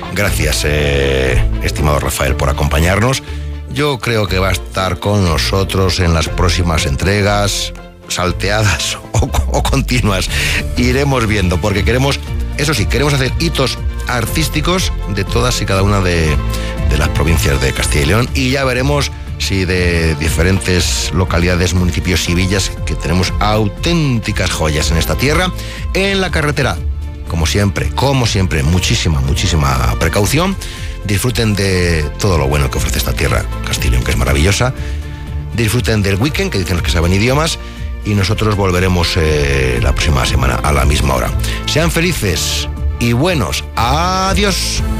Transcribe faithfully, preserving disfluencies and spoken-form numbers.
Gracias, eh, estimado Rafael, por acompañarnos. Yo creo que va a estar con nosotros en las próximas entregas, salteadas o, o continuas. Iremos viendo, porque queremos, eso sí, queremos hacer hitos artísticos de todas y cada una de, de las provincias de Castilla y León, y ya veremos si de diferentes localidades, municipios y villas, que tenemos auténticas joyas en esta tierra. En la carretera, como siempre, como siempre, muchísima, muchísima precaución. Disfruten de todo lo bueno que ofrece esta tierra, Castilla y León, que es maravillosa. Disfruten del weekend, que dicen los que saben idiomas, y nosotros volveremos eh, la próxima semana a la misma hora. Sean felices y buenos. Adiós.